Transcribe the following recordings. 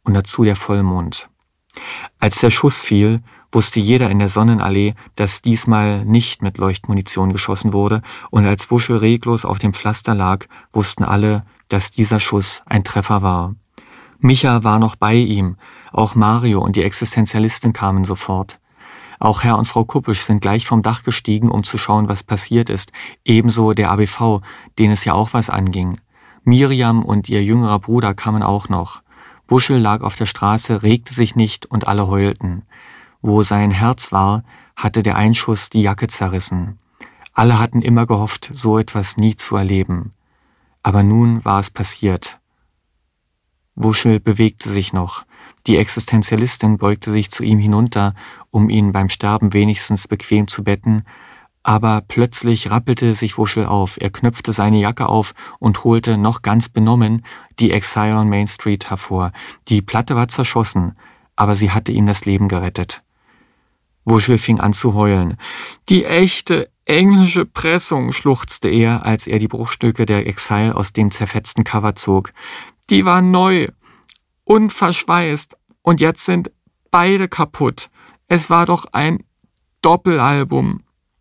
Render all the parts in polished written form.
und dazu der Vollmond. Als der Schuss fiel, wusste jeder in der Sonnenallee, dass diesmal nicht mit Leuchtmunition geschossen wurde, und als Wuschel reglos auf dem Pflaster lag, wussten alle, dass dieser Schuss ein Treffer war. Micha war noch bei ihm, auch Mario und die Existenzialistin kamen sofort. Auch Herr und Frau Kuppisch sind gleich vom Dach gestiegen, um zu schauen, was passiert ist, ebenso der ABV, denen es ja auch was anging. Miriam und ihr jüngerer Bruder kamen auch noch. Wuschel lag auf der Straße, regte sich nicht und alle heulten. Wo sein Herz war, hatte der Einschuss die Jacke zerrissen. Alle hatten immer gehofft, so etwas nie zu erleben. Aber nun war es passiert. Wuschel bewegte sich noch. Die Existenzialistin beugte sich zu ihm hinunter, um ihn beim Sterben wenigstens bequem zu betten, aber plötzlich rappelte sich Wuschel auf. Er knöpfte seine Jacke auf und holte noch ganz benommen die Exile on Main Street hervor. Die Platte war zerschossen, aber sie hatte ihm das Leben gerettet. Wuschel fing an zu heulen. »Die echte englische Pressung«, schluchzte er, als er die Bruchstücke der Exile aus dem zerfetzten Cover zog. »Die war neu und verschweißt und jetzt sind beide kaputt. Es war doch ein Doppelalbum.«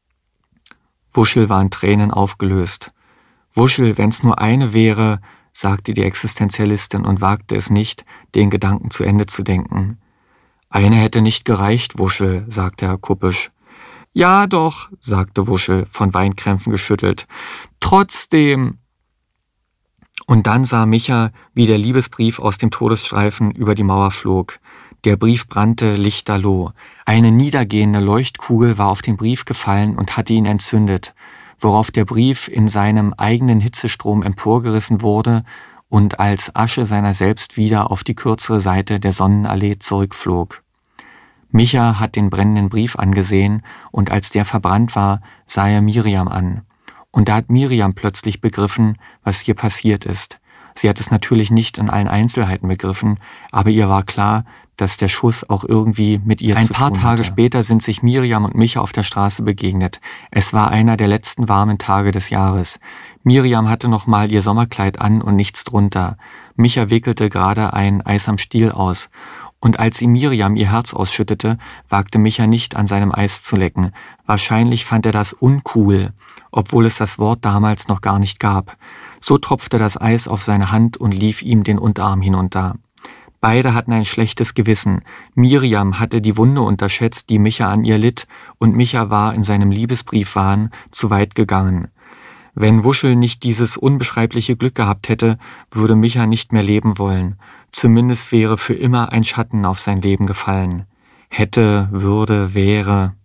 Wuschel war in Tränen aufgelöst. »Wuschel, wenn's nur eine wäre«, sagte die Existenzialistin und wagte es nicht, den Gedanken zu Ende zu denken. »Eine hätte nicht gereicht, Wuschel«, sagte Herr Kuppisch. »Ja doch«, sagte Wuschel, von Weinkrämpfen geschüttelt. »Trotzdem.« Und dann sah Micha, wie der Liebesbrief aus dem Todesstreifen über die Mauer flog. Der Brief brannte lichterloh. Eine niedergehende Leuchtkugel war auf den Brief gefallen und hatte ihn entzündet, worauf der Brief in seinem eigenen Hitzestrom emporgerissen wurde und als Asche seiner selbst wieder auf die kürzere Seite der Sonnenallee zurückflog. Micha hat den brennenden Brief angesehen, und als der verbrannt war, sah er Miriam an. Und da hat Miriam plötzlich begriffen, was hier passiert ist. Sie hat es natürlich nicht in allen Einzelheiten begriffen, aber ihr war klar, dass der Schuss auch irgendwie mit ihr zu tun hatte. Ein paar Tage später sind sich Miriam und Micha auf der Straße begegnet. Es war einer der letzten warmen Tage des Jahres. Miriam hatte noch mal ihr Sommerkleid an und nichts drunter. Micha wickelte gerade ein Eis am Stiel aus. Und als ihm Miriam ihr Herz ausschüttete, wagte Micha nicht, an seinem Eis zu lecken. Wahrscheinlich fand er das uncool, obwohl es das Wort damals noch gar nicht gab. So tropfte das Eis auf seine Hand und lief ihm den Unterarm hinunter. Beide hatten ein schlechtes Gewissen. Miriam hatte die Wunde unterschätzt, die Micha an ihr litt, und Micha war in seinem Liebesbriefwahn zu weit gegangen. Wenn Wuschel nicht dieses unbeschreibliche Glück gehabt hätte, würde Micha nicht mehr leben wollen. Zumindest wäre für immer ein Schatten auf sein Leben gefallen. Hätte, würde, wäre.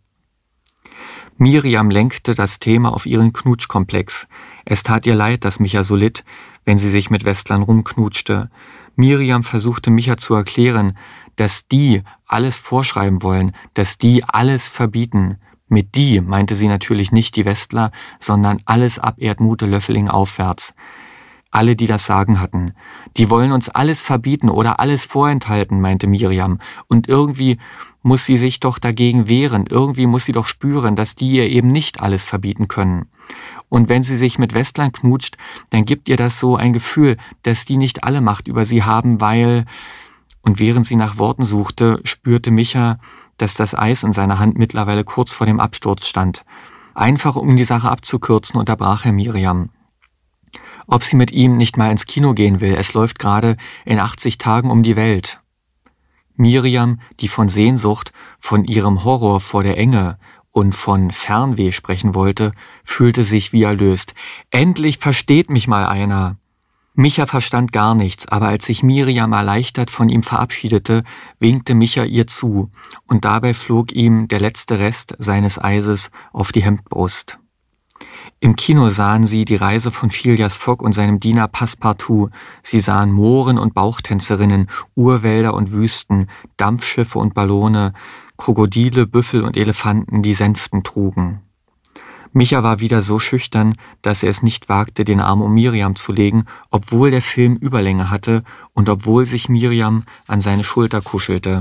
Miriam lenkte das Thema auf ihren Knutschkomplex. Es tat ihr leid, dass Micha so litt, wenn sie sich mit Westlern rumknutschte. Miriam versuchte Micha zu erklären, dass die alles vorschreiben wollen, dass die alles verbieten. Mit die meinte sie natürlich nicht die Westler, sondern alles ab Erdmute Löffeling aufwärts. Alle, die das Sagen hatten. Die wollen uns alles verbieten oder alles vorenthalten, meinte Miriam. Und irgendwie muss sie sich doch dagegen wehren. Irgendwie muss sie doch spüren, dass die ihr eben nicht alles verbieten können. Und wenn sie sich mit Westlern knutscht, dann gibt ihr das so ein Gefühl, dass die nicht alle Macht über sie haben, weil... Und während sie nach Worten suchte, spürte Micha, dass das Eis in seiner Hand mittlerweile kurz vor dem Absturz stand. Einfach um die Sache abzukürzen, unterbrach er Miriam. Ob sie mit ihm nicht mal ins Kino gehen will, es läuft gerade in 80 Tagen um die Welt. Miriam, die von Sehnsucht, von ihrem Horror vor der Enge und von Fernweh sprechen wollte, fühlte sich wie erlöst. Endlich versteht mich mal einer. Micha verstand gar nichts, aber als sich Miriam erleichtert von ihm verabschiedete, winkte Micha ihr zu, und dabei flog ihm der letzte Rest seines Eises auf die Hemdbrust. Im Kino sahen sie die Reise von Phileas Fogg und seinem Diener Passepartout. Sie sahen Mohren und Bauchtänzerinnen, Urwälder und Wüsten, Dampfschiffe und Ballone, Krokodile, Büffel und Elefanten, die Sänften trugen. Micha war wieder so schüchtern, dass er es nicht wagte, den Arm um Miriam zu legen, obwohl der Film Überlänge hatte und obwohl sich Miriam an seine Schulter kuschelte.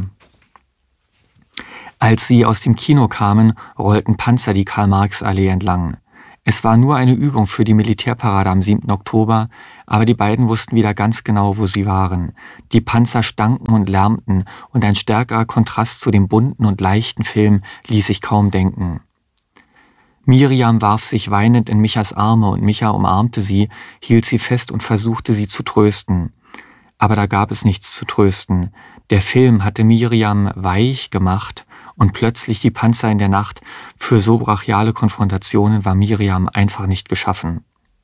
Als sie aus dem Kino kamen, rollten Panzer die Karl-Marx-Allee entlang. Es war nur eine Übung für die Militärparade am 7. Oktober, aber die beiden wussten wieder ganz genau, wo sie waren. Die Panzer stanken und lärmten, und ein stärkerer Kontrast zu dem bunten und leichten Film ließ sich kaum denken. Miriam warf sich weinend in Michas Arme, und Micha umarmte sie, hielt sie fest und versuchte, sie zu trösten. Aber da gab es nichts zu trösten. Der Film hatte Miriam weich gemacht, und plötzlich die Panzer in der Nacht. Für so brachiale Konfrontationen war Miriam einfach nicht geschaffen.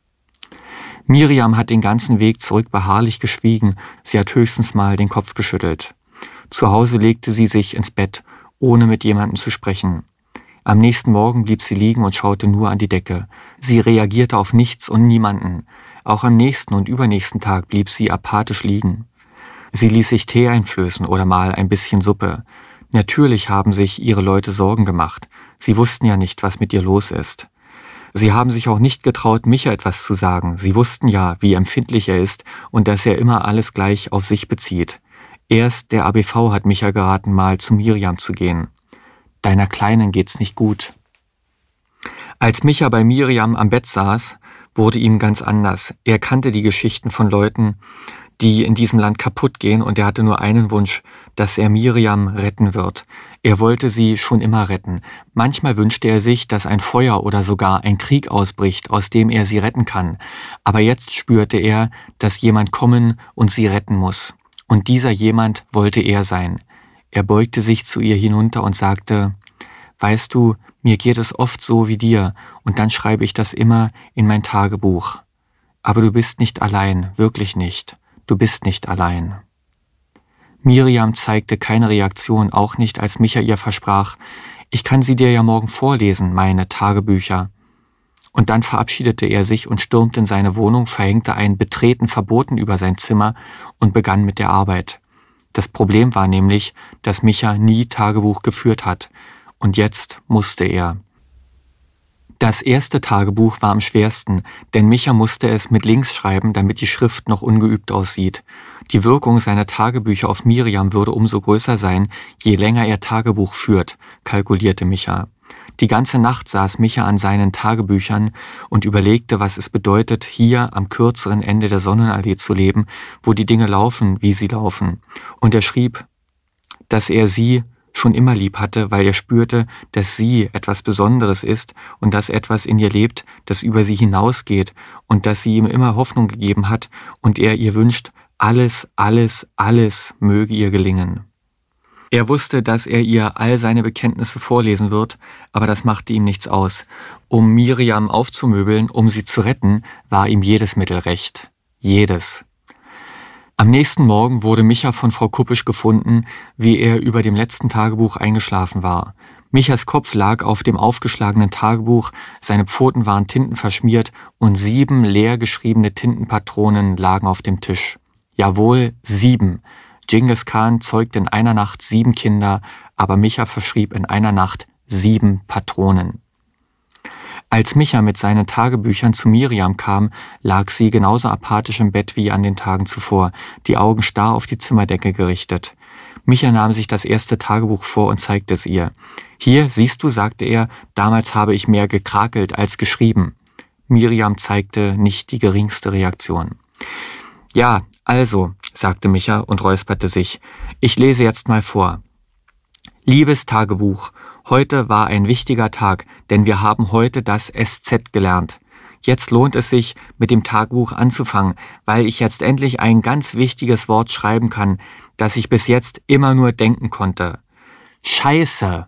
Miriam hat den ganzen Weg zurück beharrlich geschwiegen, sie hat höchstens mal den Kopf geschüttelt. Zu Hause legte sie sich ins Bett, ohne mit jemandem zu sprechen. Am nächsten Morgen blieb sie liegen und schaute nur an die Decke. Sie reagierte auf nichts und niemanden. Auch am nächsten und übernächsten Tag blieb sie apathisch liegen. Sie ließ sich Tee einflößen oder mal ein bisschen Suppe. Natürlich haben sich ihre Leute Sorgen gemacht. Sie wussten ja nicht, was mit ihr los ist. Sie haben sich auch nicht getraut, Micha etwas zu sagen. Sie wussten ja, wie empfindlich er ist und dass er immer alles gleich auf sich bezieht. Erst der ABV hat Micha geraten, mal zu Miriam zu gehen. Deiner Kleinen geht's nicht gut. Als Micha bei Miriam am Bett saß, wurde ihm ganz anders. Er kannte die Geschichten von Leuten, die in diesem Land kaputt gehen, und er hatte nur einen Wunsch, dass er Miriam retten wird. Er wollte sie schon immer retten. Manchmal wünschte er sich, dass ein Feuer oder sogar ein Krieg ausbricht, aus dem er sie retten kann. Aber jetzt spürte er, dass jemand kommen und sie retten muss. Und dieser jemand wollte er sein. Er beugte sich zu ihr hinunter und sagte: Weißt du, mir geht es oft so wie dir, und dann schreibe ich das immer in mein Tagebuch. Aber du bist nicht allein, wirklich nicht. Du bist nicht allein. Miriam zeigte keine Reaktion, auch nicht, als Micha ihr versprach: Ich kann sie dir ja morgen vorlesen, meine Tagebücher. Und dann verabschiedete er sich und stürmte in seine Wohnung, verhängte ein Betreten verboten über sein Zimmer und begann mit der Arbeit. Das Problem war nämlich, dass Micha nie Tagebuch geführt hat. Und jetzt musste er. Das erste Tagebuch war am schwersten, denn Micha musste es mit links schreiben, damit die Schrift noch ungeübt aussieht. Die Wirkung seiner Tagebücher auf Miriam würde umso größer sein, je länger er Tagebuch führt, kalkulierte Micha. Die ganze Nacht saß Micha an seinen Tagebüchern und überlegte, was es bedeutet, hier am kürzeren Ende der Sonnenallee zu leben, wo die Dinge laufen, wie sie laufen. Und er schrieb, dass er sie schon immer lieb hatte, weil er spürte, dass sie etwas Besonderes ist und dass etwas in ihr lebt, das über sie hinausgeht, und dass sie ihm immer Hoffnung gegeben hat und er ihr wünscht, alles, alles, alles möge ihr gelingen. Er wusste, dass er ihr all seine Bekenntnisse vorlesen wird, aber das machte ihm nichts aus. Um Miriam aufzumöbeln, um sie zu retten, war ihm jedes Mittel recht. Jedes. Am nächsten Morgen wurde Micha von Frau Kuppisch gefunden, wie er über dem letzten Tagebuch eingeschlafen war. Michas Kopf lag auf dem aufgeschlagenen Tagebuch, seine Pfoten waren tintenverschmiert und 7 leer geschriebene Tintenpatronen lagen auf dem Tisch. Jawohl, 7. Dschingis Khan zeugte in einer Nacht 7 Kinder, aber Micha verschrieb in einer Nacht 7 Patronen. Als Micha mit seinen Tagebüchern zu Miriam kam, lag sie genauso apathisch im Bett wie an den Tagen zuvor, die Augen starr auf die Zimmerdecke gerichtet. Micha nahm sich das erste Tagebuch vor und zeigte es ihr. »Hier, siehst du«, sagte er, »damals habe ich mehr gekrakelt als geschrieben.« Miriam zeigte nicht die geringste Reaktion. »Ja, also«, sagte Micha und räusperte sich, »ich lese jetzt mal vor. Liebes Tagebuch, heute war ein wichtiger Tag, denn wir haben heute das SZ gelernt. Jetzt lohnt es sich, mit dem Tagebuch anzufangen, weil ich jetzt endlich ein ganz wichtiges Wort schreiben kann, das ich bis jetzt immer nur denken konnte. Scheiße!«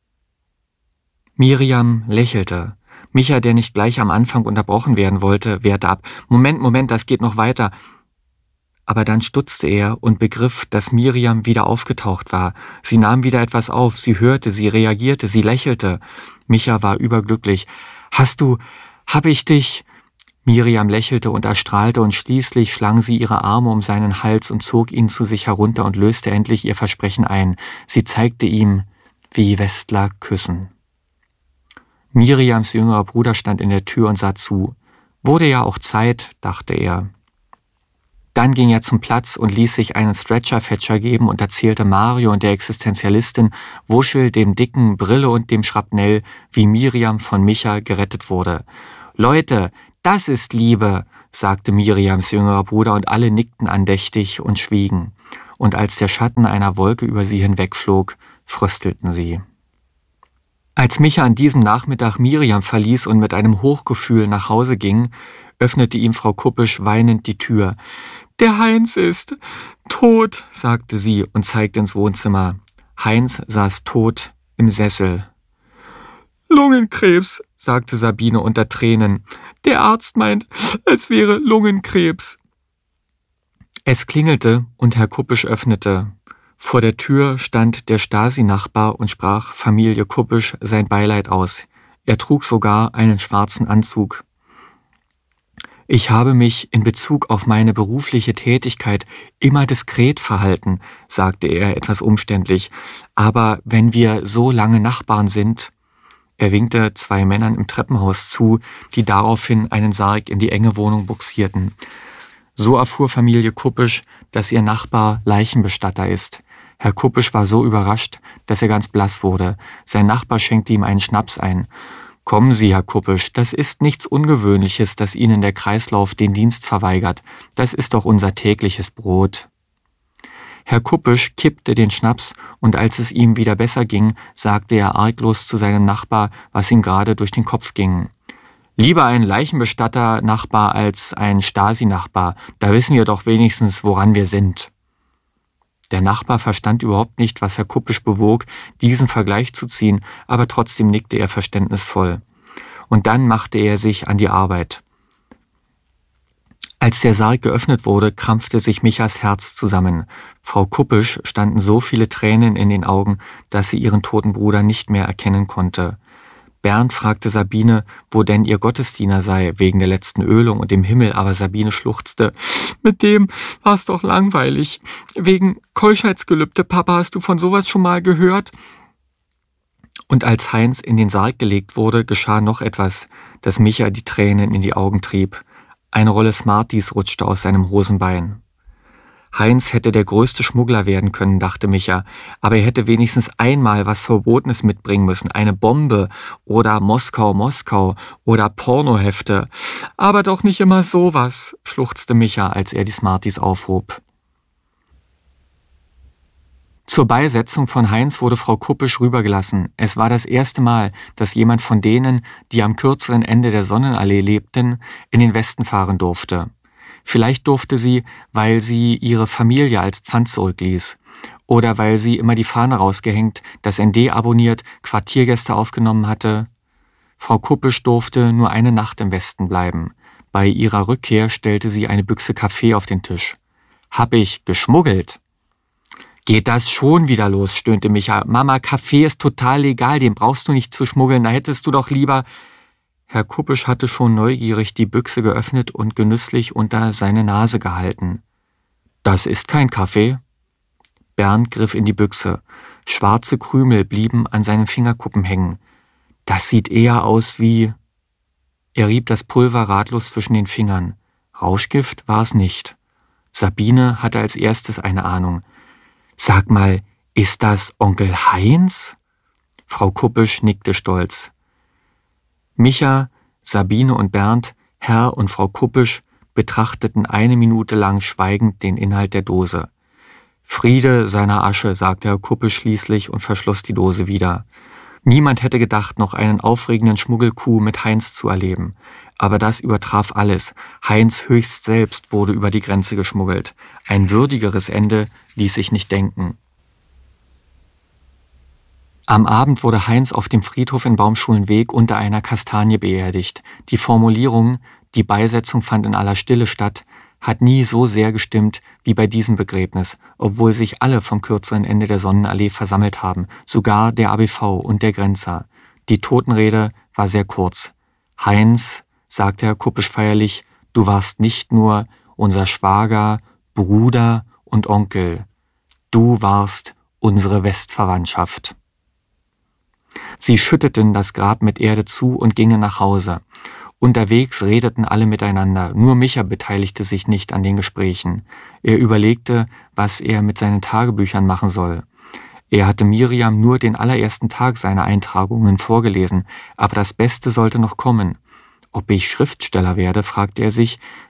Miriam lächelte. Micha, der nicht gleich am Anfang unterbrochen werden wollte, wehrte ab. Moment, das geht noch weiter. Aber dann stutzte er und begriff, dass Miriam wieder aufgetaucht war. Sie nahm wieder etwas auf, sie hörte, sie reagierte, sie lächelte. Micha war überglücklich. Hab ich dich? Miriam lächelte und erstrahlte und schließlich schlang sie ihre Arme um seinen Hals und zog ihn zu sich herunter und löste endlich ihr Versprechen ein. Sie zeigte ihm, wie Westler küssen. Miriams jüngerer Bruder stand in der Tür und sah zu. Wurde ja auch Zeit, dachte er. Dann ging er zum Platz und ließ sich einen Stretcher-Fetscher geben und erzählte Mario und der Existenzialistin, Wuschel, dem Dicken, Brille und dem Schrapnell, wie Miriam von Micha gerettet wurde. »Leute, das ist Liebe«, sagte Miriams jüngerer Bruder, und alle nickten andächtig und schwiegen. Und als der Schatten einer Wolke über sie hinwegflog, fröstelten sie. Als Micha an diesem Nachmittag Miriam verließ und mit einem Hochgefühl nach Hause ging, öffnete ihm Frau Kuppisch weinend die Tür. »Der Heinz ist tot«, sagte sie und zeigte ins Wohnzimmer. Heinz saß tot im Sessel. »Lungenkrebs«, sagte Sabine unter Tränen. »Der Arzt meint, es wäre Lungenkrebs.« Es klingelte und Herr Kuppisch öffnete. Vor der Tür stand der Stasi-Nachbar und sprach Familie Kuppisch sein Beileid aus. Er trug sogar einen schwarzen Anzug. »Ich habe mich in Bezug auf meine berufliche Tätigkeit immer diskret verhalten«, sagte er etwas umständlich. »Aber wenn wir so lange Nachbarn sind...« Er winkte 2 Männern im Treppenhaus zu, die daraufhin einen Sarg in die enge Wohnung buxierten. So erfuhr Familie Kuppisch, dass ihr Nachbar Leichenbestatter ist. Herr Kuppisch war so überrascht, dass er ganz blass wurde. Sein Nachbar schenkte ihm einen Schnaps ein. »Kommen Sie, Herr Kuppisch, das ist nichts Ungewöhnliches, dass Ihnen der Kreislauf den Dienst verweigert. Das ist doch unser tägliches Brot.« Herr Kuppisch kippte den Schnaps, und als es ihm wieder besser ging, sagte er arglos zu seinem Nachbar, was ihm gerade durch den Kopf ging. »Lieber ein Leichenbestatter-Nachbar als ein Stasi-Nachbar. Da wissen wir doch wenigstens, woran wir sind.« Der Nachbar verstand überhaupt nicht, was Herr Kuppisch bewog, diesen Vergleich zu ziehen, aber trotzdem nickte er verständnisvoll. Und dann machte er sich an die Arbeit. Als der Sarg geöffnet wurde, krampfte sich Michas Herz zusammen. Frau Kuppisch standen so viele Tränen in den Augen, dass sie ihren toten Bruder nicht mehr erkennen konnte. Bernd fragte Sabine, wo denn ihr Gottesdiener sei, wegen der letzten Ölung und dem Himmel, aber Sabine schluchzte. »Mit dem war's doch langweilig. Wegen Keuschheitsgelübde, Papa, hast du von sowas schon mal gehört?« Und als Heinz in den Sarg gelegt wurde, geschah noch etwas, das Micha die Tränen in die Augen trieb. Eine Rolle Smarties rutschte aus seinem Hosenbein. Heinz hätte der größte Schmuggler werden können, dachte Micha, aber er hätte wenigstens einmal was Verbotenes mitbringen müssen, eine Bombe oder Moskau, Moskau oder Pornohefte. Aber doch nicht immer sowas, schluchzte Micha, als er die Smarties aufhob. Zur Beisetzung von Heinz wurde Frau Kuppisch rübergelassen. Es war das erste Mal, dass jemand von denen, die am kürzeren Ende der Sonnenallee lebten, in den Westen fahren durfte. Vielleicht durfte sie, weil sie ihre Familie als Pfand zurückließ. Oder weil sie immer die Fahne rausgehängt, das ND abonniert, Quartiergäste aufgenommen hatte. Frau Kuppisch durfte nur eine Nacht im Westen bleiben. Bei ihrer Rückkehr stellte sie eine Büchse Kaffee auf den Tisch. »Hab ich geschmuggelt?« »Geht das schon wieder los?«, stöhnte Micha. »Mama, Kaffee ist total legal, den brauchst du nicht zu schmuggeln, da hättest du doch lieber...« Herr Kuppisch hatte schon neugierig die Büchse geöffnet und genüsslich unter seine Nase gehalten. »Das ist kein Kaffee.« Bernd griff in die Büchse. Schwarze Krümel blieben an seinen Fingerkuppen hängen. »Das sieht eher aus wie...« Er rieb das Pulver ratlos zwischen den Fingern. Rauschgift war es nicht. Sabine hatte als erstes eine Ahnung. »Sag mal, ist das Onkel Heinz?« Frau Kuppisch nickte stolz. Micha, Sabine und Bernd, Herr und Frau Kuppisch, betrachteten 1 Minute lang schweigend den Inhalt der Dose. »Friede seiner Asche«, sagte Herr Kuppisch schließlich und verschloss die Dose wieder. Niemand hätte gedacht, noch einen aufregenden Schmuggelcoup mit Heinz zu erleben. Aber das übertraf alles. Heinz höchst selbst wurde über die Grenze geschmuggelt. Ein würdigeres Ende ließ sich nicht denken. Am Abend wurde Heinz auf dem Friedhof in Baumschulenweg unter einer Kastanie beerdigt. Die Formulierung, die Beisetzung fand in aller Stille statt, hat nie so sehr gestimmt wie bei diesem Begräbnis, obwohl sich alle vom kürzeren Ende der Sonnenallee versammelt haben, sogar der ABV und der Grenzer. Die Totenrede war sehr kurz. »Heinz«, sagte Herr Kuppisch feierlich, »du warst nicht nur unser Schwager, Bruder und Onkel. Du warst unsere Westverwandtschaft.« Sie schütteten das Grab mit Erde zu und gingen nach Hause. Unterwegs redeten alle miteinander, nur Micha beteiligte sich nicht an den Gesprächen. Er überlegte, was er mit seinen Tagebüchern machen soll. Er hatte Miriam nur den allerersten Tag seiner Eintragungen vorgelesen, aber das Beste sollte noch kommen. Ob ich Schriftsteller werde, fragte er sich,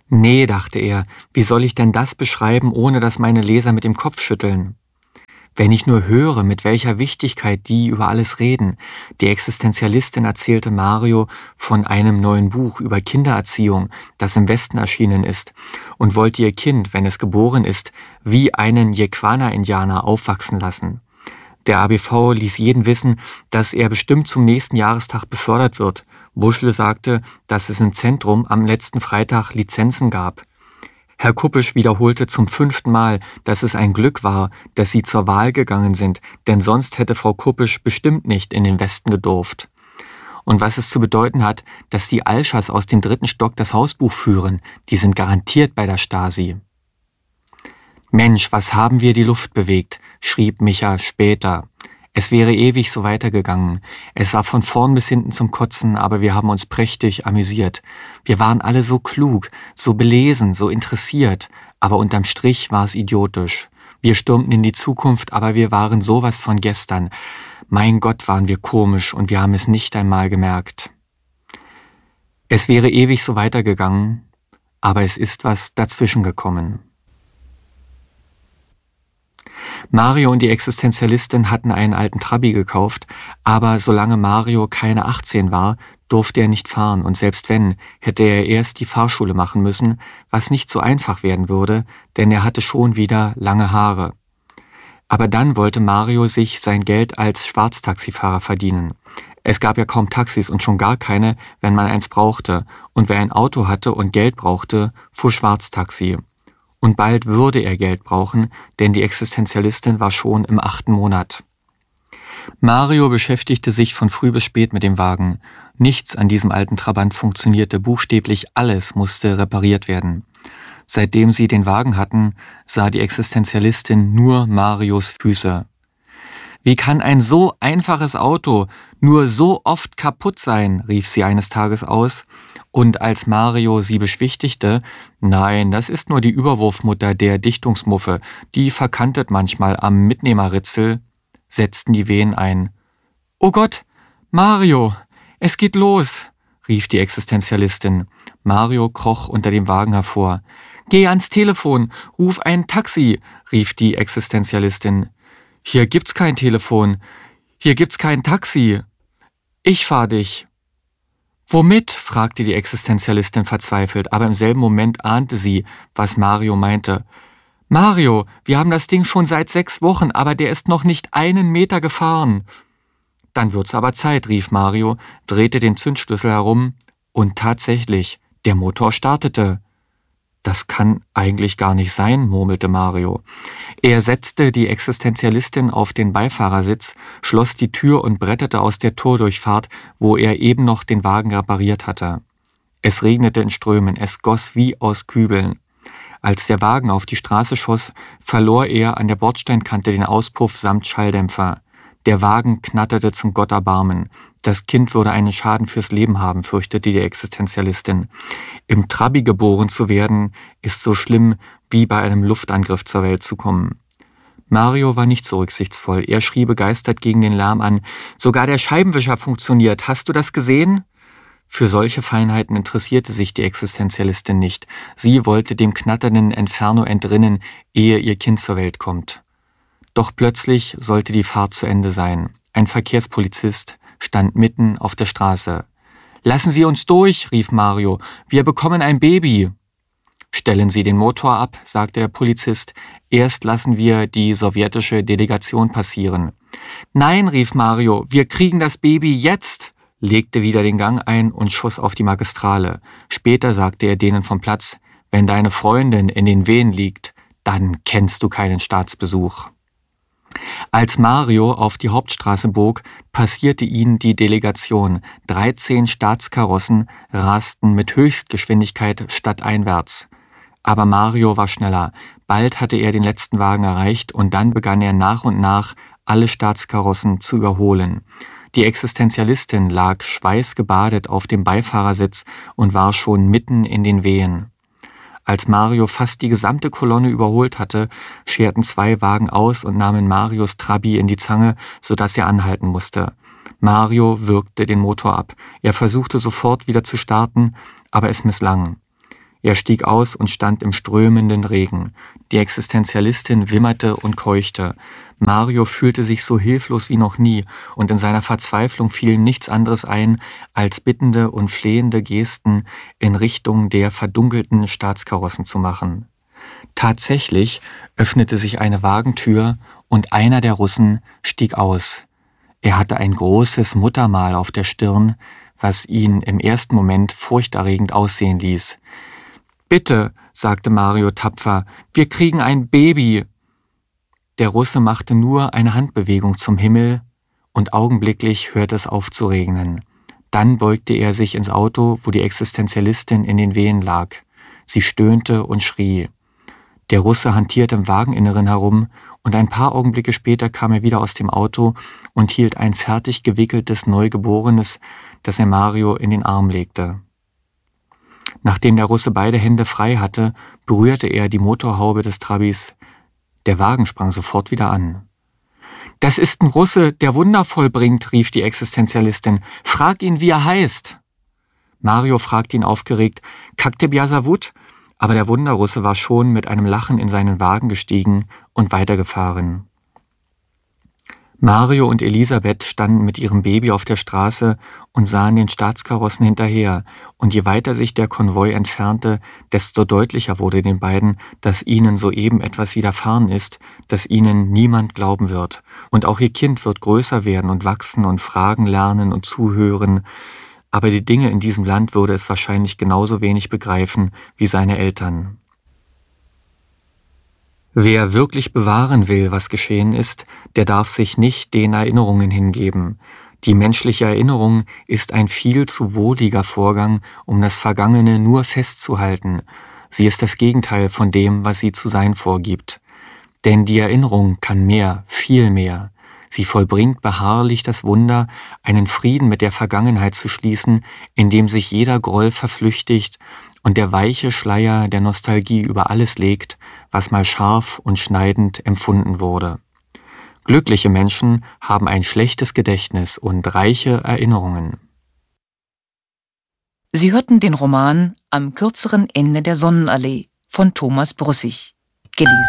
Nee, dachte er, wie soll ich denn das beschreiben, ohne dass meine Leser mit dem Kopf schütteln? Wenn ich nur höre, mit welcher Wichtigkeit die über alles reden. Die Existenzialistin erzählte Mario von einem neuen Buch über Kindererziehung, das im Westen erschienen ist, und wollte ihr Kind, wenn es geboren ist, wie einen Yekwana-Indianer aufwachsen lassen. Der ABV ließ jeden wissen, dass er bestimmt zum nächsten Jahrestag befördert wird. Wuschle sagte, dass es im Zentrum am letzten Freitag Lizenzen gab. Herr Kuppisch wiederholte zum 5. Mal, dass es ein Glück war, dass sie zur Wahl gegangen sind, denn sonst hätte Frau Kuppisch bestimmt nicht in den Westen gedurft. Und was es zu bedeuten hat, dass die Alschers aus dem 3. Stock das Hausbuch führen, die sind garantiert bei der Stasi. Mensch, was haben wir die Luft bewegt, schrieb Micha später. Es wäre ewig so weitergegangen. Es war von vorn bis hinten zum Kotzen, aber wir haben uns prächtig amüsiert. Wir waren alle so klug, so belesen, so interessiert, aber unterm Strich war es idiotisch. Wir stürmten in die Zukunft, aber wir waren sowas von gestern. Mein Gott, waren wir komisch und wir haben es nicht einmal gemerkt. Es wäre ewig so weitergegangen, aber es ist was dazwischen gekommen. Mario und die Existenzialistin hatten einen alten Trabi gekauft, aber solange Mario keine 18 war, durfte er nicht fahren und selbst wenn, hätte er erst die Fahrschule machen müssen, was nicht so einfach werden würde, denn er hatte schon wieder lange Haare. Aber dann wollte Mario sich sein Geld als Schwarztaxifahrer verdienen. Es gab ja kaum Taxis und schon gar keine, wenn man eins brauchte, und wer ein Auto hatte und Geld brauchte, fuhr Schwarztaxi. Und bald würde er Geld brauchen, denn die Existenzialistin war schon im 8. Monat. Mario beschäftigte sich von früh bis spät mit dem Wagen. Nichts an diesem alten Trabant funktionierte, buchstäblich alles musste repariert werden. Seitdem sie den Wagen hatten, sah die Existenzialistin nur Marios Füße. Wie kann ein so einfaches Auto nur so oft kaputt sein, rief sie eines Tages aus. Und als Mario sie beschwichtigte, nein, das ist nur die Überwurfmutter der Dichtungsmuffe, die verkantet manchmal am Mitnehmerritzel, setzten die Wehen ein. »Oh Gott, Mario, es geht los«, rief die Existenzialistin. Mario kroch unter dem Wagen hervor. »Geh ans Telefon, ruf ein Taxi«, rief die Existenzialistin. »Hier gibt's kein Telefon, hier gibt's kein Taxi. Ich fahr dich.« »Womit?« fragte die Existenzialistin verzweifelt, aber im selben Moment ahnte sie, was Mario meinte. »Mario, wir haben das Ding schon seit 6 Wochen, aber der ist noch nicht einen Meter gefahren.« »Dann wird's aber Zeit«, rief Mario, drehte den Zündschlüssel herum und tatsächlich, der Motor startete. »Das kann eigentlich gar nicht sein«, murmelte Mario. Er setzte die Existenzialistin auf den Beifahrersitz, schloss die Tür und bretterte aus der Tordurchfahrt, wo er eben noch den Wagen repariert hatte. Es regnete in Strömen, es goss wie aus Kübeln. Als der Wagen auf die Straße schoss, verlor er an der Bordsteinkante den Auspuff samt Schalldämpfer. Der Wagen knatterte zum Gotterbarmen. Das Kind würde einen Schaden fürs Leben haben, fürchtete die Existenzialistin. Im Trabi geboren zu werden, ist so schlimm, wie bei einem Luftangriff zur Welt zu kommen. Mario war nicht so rücksichtsvoll. Er schrie begeistert gegen den Lärm an. »Sogar der Scheibenwischer funktioniert. Hast du das gesehen?« Für solche Feinheiten interessierte sich die Existenzialistin nicht. Sie wollte dem knatternden Inferno entrinnen, ehe ihr Kind zur Welt kommt. Doch plötzlich sollte die Fahrt zu Ende sein. Ein Verkehrspolizist stand mitten auf der Straße. »Lassen Sie uns durch«, rief Mario. »Wir bekommen ein Baby.« »Stellen Sie den Motor ab«, sagte der Polizist. »Erst lassen wir die sowjetische Delegation passieren.« »Nein«, rief Mario, »wir kriegen das Baby jetzt«, legte wieder den Gang ein und schoss auf die Magistrale. Später sagte er denen vom Platz, »Wenn deine Freundin in den Wehen liegt, dann kennst du keinen Staatsbesuch.« Als Mario auf die Hauptstraße bog, passierte ihn die Delegation. 13 Staatskarossen rasten mit Höchstgeschwindigkeit stadteinwärts. Aber Mario war schneller. Bald hatte er den letzten Wagen erreicht und dann begann er nach und nach, alle Staatskarossen zu überholen. Die Existenzialistin lag schweißgebadet auf dem Beifahrersitz und war schon mitten in den Wehen. Als Mario fast die gesamte Kolonne überholt hatte, scherten 2 Wagen aus und nahmen Marios Trabi in die Zange, sodass er anhalten musste. Mario würgte den Motor ab. Er versuchte sofort wieder zu starten, aber es misslang. Er stieg aus und stand im strömenden Regen. Die Existenzialistin wimmerte und keuchte. Mario fühlte sich so hilflos wie noch nie, und in seiner Verzweiflung fiel ihm nichts anderes ein, als bittende und flehende Gesten in Richtung der verdunkelten Staatskarossen zu machen. Tatsächlich öffnete sich eine Wagentür und einer der Russen stieg aus. Er hatte ein großes Muttermal auf der Stirn, was ihn im ersten Moment furchterregend aussehen ließ. »Bitte«, sagte Mario tapfer, »wir kriegen ein Baby.« Der Russe machte nur eine Handbewegung zum Himmel und augenblicklich hörte es auf zu regnen. Dann beugte er sich ins Auto, wo die Existenzialistin in den Wehen lag. Sie stöhnte und schrie. Der Russe hantierte im Wageninneren herum und ein paar Augenblicke später kam er wieder aus dem Auto und hielt ein fertig gewickeltes Neugeborenes, das er Mario in den Arm legte. Nachdem der Russe beide Hände frei hatte, berührte er die Motorhaube des Trabis. Der Wagen sprang sofort wieder an. »Das ist ein Russe, der Wunder vollbringt«, rief die Existenzialistin. »Frag ihn, wie er heißt.« Mario fragte ihn aufgeregt, »Kaktebiasavut?« Aber der Wunderrusse war schon mit einem Lachen in seinen Wagen gestiegen und weitergefahren. Mario und Elisabeth standen mit ihrem Baby auf der Straße und sahen den Staatskarossen hinterher, und je weiter sich der Konvoi entfernte, desto deutlicher wurde den beiden, dass ihnen soeben etwas widerfahren ist, das ihnen niemand glauben wird. Und auch ihr Kind wird größer werden und wachsen und Fragen lernen und zuhören, aber die Dinge in diesem Land würde es wahrscheinlich genauso wenig begreifen wie seine Eltern. Wer wirklich bewahren will, was geschehen ist, der darf sich nicht den Erinnerungen hingeben. Die menschliche Erinnerung ist ein viel zu wohliger Vorgang, um das Vergangene nur festzuhalten. Sie ist das Gegenteil von dem, was sie zu sein vorgibt. Denn die Erinnerung kann mehr, viel mehr. Sie vollbringt beharrlich das Wunder, einen Frieden mit der Vergangenheit zu schließen, in dem sich jeder Groll verflüchtigt und der weiche Schleier der Nostalgie über alles legt, was mal scharf und schneidend empfunden wurde. Glückliche Menschen haben ein schlechtes Gedächtnis und reiche Erinnerungen. Sie hörten den Roman Am kürzeren Ende der Sonnenallee von Thomas Brussig, gelesen